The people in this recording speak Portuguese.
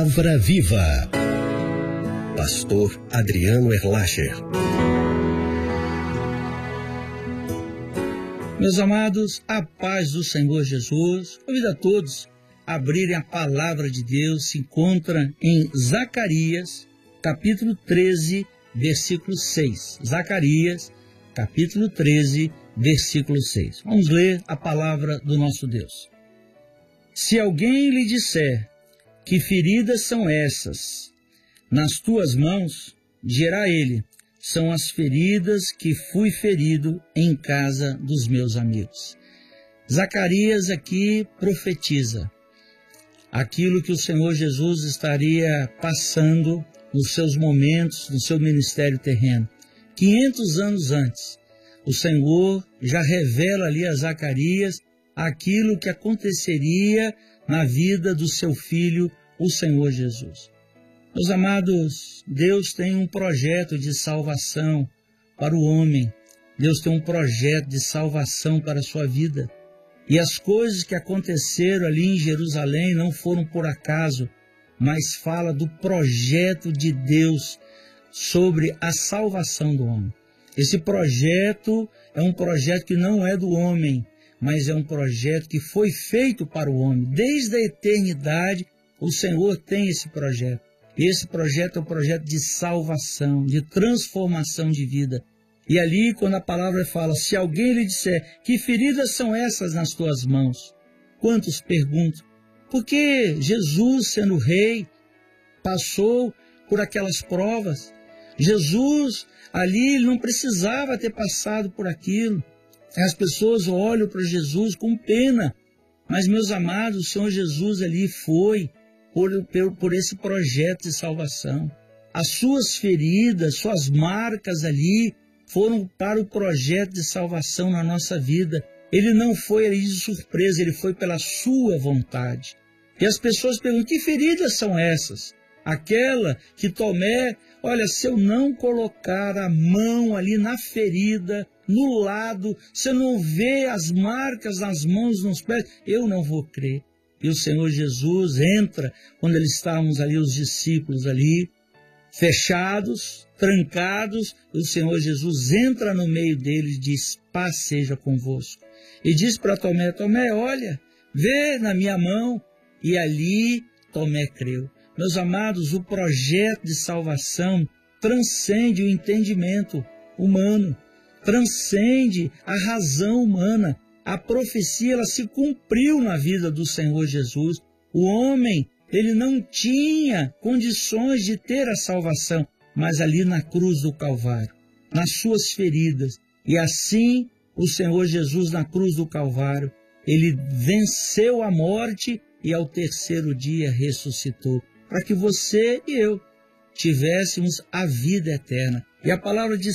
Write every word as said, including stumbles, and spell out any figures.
Palavra Viva. Pastor Adriano Erlacher. Meus amados, a paz do Senhor Jesus. Convido a todos a abrirem a palavra de Deus. Se encontra em Zacarias, capítulo treze, versículo seis. Zacarias, capítulo treze, versículo seis. Vamos ler a palavra do nosso Deus. Se alguém lhe disser: que feridas são essas nas tuas mãos, dirá ele: são as feridas que fui ferido em casa dos meus amigos. Zacarias aqui profetiza aquilo que o Senhor Jesus estaria passando nos seus momentos, no seu ministério terreno. quinhentos anos antes, o Senhor já revela ali a Zacarias aquilo que aconteceria na vida do seu filho, o Senhor Jesus. Meus amados, Deus tem um projeto de salvação para o homem. Deus tem um projeto de salvação para a sua vida. E as coisas que aconteceram ali em Jerusalém não foram por acaso, mas fala do projeto de Deus sobre a salvação do homem. Esse projeto é um projeto que não é do homem, mas é um projeto que foi feito para o homem. Desde a eternidade, o Senhor tem esse projeto. Esse projeto é um projeto de salvação, de transformação de vida. E ali, quando a palavra fala, se alguém lhe disser: que feridas são essas nas tuas mãos? Quantos perguntam? Porque Jesus, sendo rei, passou por aquelas provas. Jesus, ali, não precisava ter passado por aquilo. As pessoas olham para Jesus com pena. Mas, meus amados, o Senhor Jesus ali foi por, por, por esse projeto de salvação. As suas feridas, suas marcas ali, foram para o projeto de salvação na nossa vida. Ele não foi ali de surpresa, ele foi pela sua vontade. E as pessoas perguntam: que feridas são essas? Aquela que Tomé, olha, se eu não colocar a mão ali na ferida, no lado, se eu não ver as marcas nas mãos, nos pés, eu não vou crer. E o Senhor Jesus entra, quando eles estávamos ali, os discípulos ali, fechados, trancados, o Senhor Jesus entra no meio deles e diz: paz seja convosco. E diz para Tomé: Tomé, olha, vê na minha mão. E ali Tomé creu. Meus amados, o projeto de salvação transcende o entendimento humano, transcende a razão humana. A profecia, ela se cumpriu na vida do Senhor Jesus. O homem, ele não tinha condições de ter a salvação, mas ali na cruz do Calvário, nas suas feridas. E assim, o Senhor Jesus na cruz do Calvário, ele venceu a morte e ao terceiro dia ressuscitou, para que você e eu tivéssemos a vida eterna. E a palavra diz